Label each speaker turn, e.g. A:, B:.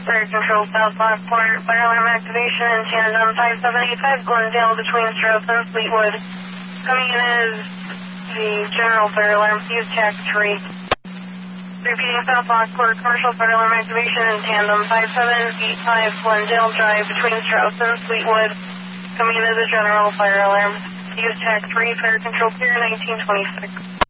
A: Fire Control, South Lockport, fire alarm activation in tandem 5785 Glendale between Strauss and Fleetwood. Coming in is the general fire alarm, use tac 3. Repeating, South Lockport, commercial fire alarm activation in tandem 5785 Glendale Drive between Strauss and Fleetwood. Coming in is a general fire alarm, use tac 3, fire control clear 1926.